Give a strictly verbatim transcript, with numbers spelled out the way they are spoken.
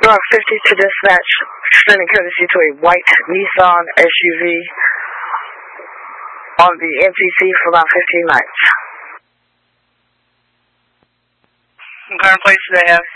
Rock fifty to dispatch, extending courtesy to a white Nissan S U V on the M T C for about fifteen miles. What kind of plates do they have?